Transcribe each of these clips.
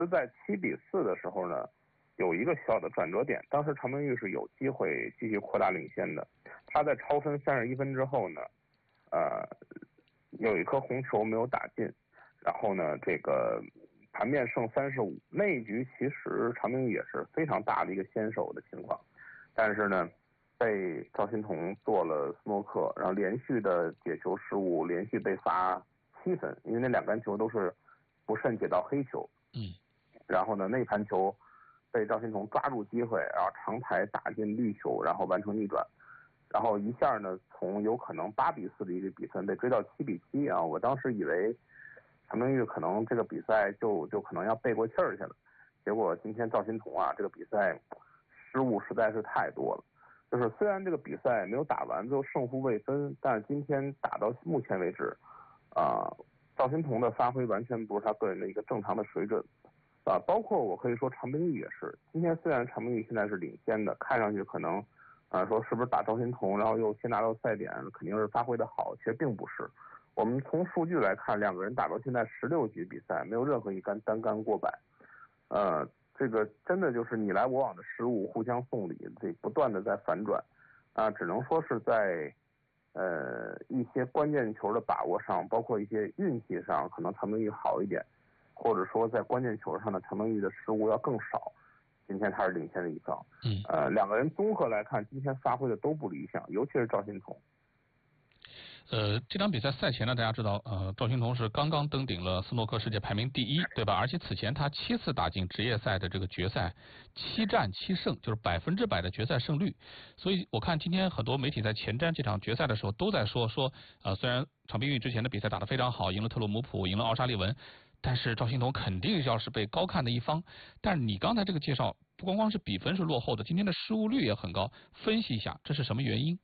是在7-4的时候呢，有一个小的转折点，当时常冰玉是有机会继续扩大领先的。他在超分31分之后呢，有一颗红球没有打进，然后呢，这个盘面剩35，那一局其实常冰玉也是非常大的一个先手的情况，但是呢，被赵心童做了斯诺克，然后连续的解球失误，连续被罚7分，因为那2杆球都是不慎解到黑球。然后呢，那盘球被赵心童抓住机会，然后长台打进绿球，然后完成逆转，然后一下呢，从有可能8-4的一个比分被追到7-7啊！我当时以为常冰玉可能这个比赛就可能要背过气儿去了，结果今天赵心童啊，这个比赛失误实在是太多了。就是虽然这个比赛没有打完，最后胜负未分，但是今天打到目前为止，赵心童的发挥完全不是他个人的一个正常的水准。包括我可以说常冰玉也是，今天虽然常冰玉现在是领先的，看上去可能说是不是打赵心童，然后又先拿到赛点，肯定是发挥的好，其实并不是。我们从数据来看，两个人打到现在16局比赛，没有任何一杆单杆过百。这个真的就是你来我往的失误，互相送礼，这不断的在反转。只能说是在一些关键球的把握上，包括一些运气上，可能常冰玉好一点。或者说在关键球上的常冰玉的失误要更少，今天他是领先的一方。两个人综合来看，今天发挥的都不理想，尤其是赵心童。 这场比赛赛前呢，大家知道，赵心童是刚刚登顶了斯诺克世界排名第1，对吧？而且此前他7次打进职业赛的这个决赛，7战7胜，就是100%的决赛胜率。所以我看今天很多媒体在前瞻这场决赛的时候都在说，虽然常冰玉之前的比赛打得非常好，赢了特鲁姆普，赢了奥沙利文，但是赵心童肯定要是被高看的一方。但是你刚才这个介绍，不光是比分是落后的，今天的失误率也很高，分析一下这是什么原因？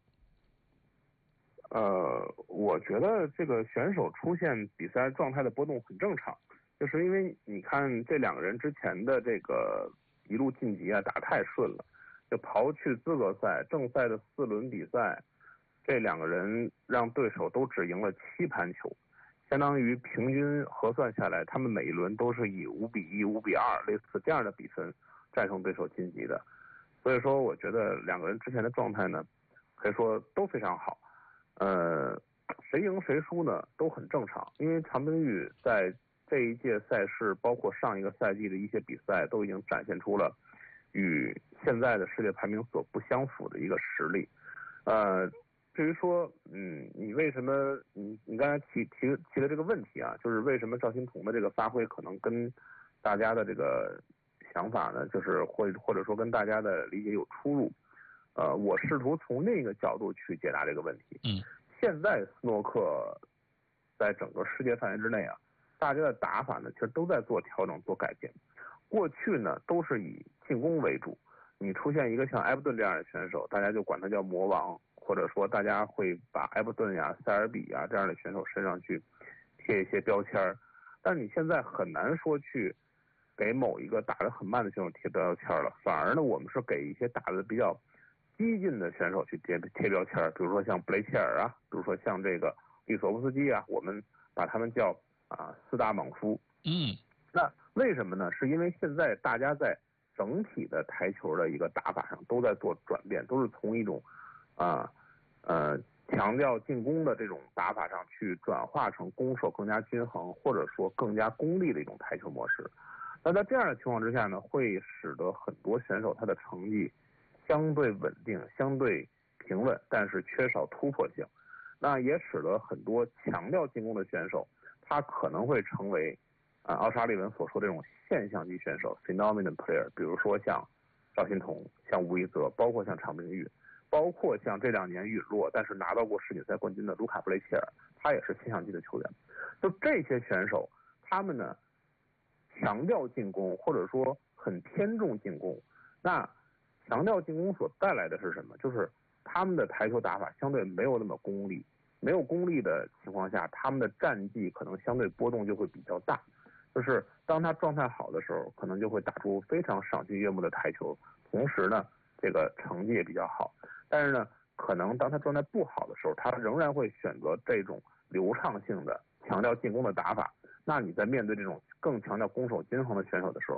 我觉得这个选手出现比赛状态的波动很正常，就是因为你看这两个人之前的这个一路晋级啊，打太顺了，就刨去资格赛正赛的4轮比赛，这两个人让对手都只赢了7盘球，相当于平均核算下来，他们每一轮都是以5-1、5-2类似这样的比分战胜对手晋级的。所以说，我觉得两个人之前的状态呢，可以说都非常好。谁赢谁输呢都很正常，因为常冰玉在这一届赛事，包括上一个赛季的一些比赛，都已经展现出了与现在的世界排名所不相符的一个实力。至于说，你为什么你刚才提的这个问题啊，就是为什么赵心童的这个发挥可能跟大家的这个想法呢，就是或者说跟大家的理解有出入。我试图从那个角度去解答这个问题。现在斯诺克在整个世界范围之内啊，大家的打法呢，其实都在做调整、做改变。过去呢，都是以进攻为主。你出现一个像埃弗顿这样的选手，大家就管他叫魔王，或者说大家会把埃弗顿呀、塞尔比呀这样的选手身上去贴一些标签儿。但你现在很难说去给某一个打得很慢的选手贴标签了，反而呢，我们是给一些打得比较激进的选手去贴标签，比如说像布雷切尔啊，比如说像这个利索夫斯基啊，我们把他们叫4大莽夫。那为什么呢？是因为现在大家在整体的台球的一个打法上都在做转变，都是从一种强调进攻的这种打法上去转化成攻守更加均衡，或者说更加功利的一种台球模式。那在这样的情况之下呢，会使得很多选手他的成绩相对稳定，相对平稳，但是缺少突破性。那也使得很多强调进攻的选手，他可能会成为奥沙利文所说的这种现象级选手 phenomenon player， 比如说像赵心童、像吴一泽，包括像常冰玉，包括像这2年陨落但是拿到过世锦赛冠军的卢卡布雷切尔，他也是现象级的球员。就这些选手，他们呢强调进攻，或者说很偏重进攻。那强调进攻所带来的是什么？就是他们的台球打法相对没有那么功利，没有功利的情况下，他们的战绩可能相对波动就会比较大。就是当他状态好的时候，可能就会打出非常赏心悦目的台球，同时呢，这个成绩也比较好。但是呢，可能当他状态不好的时候，他仍然会选择这种流畅性的强调进攻的打法。 那你在面对这种更强调攻守均衡的选手的时候，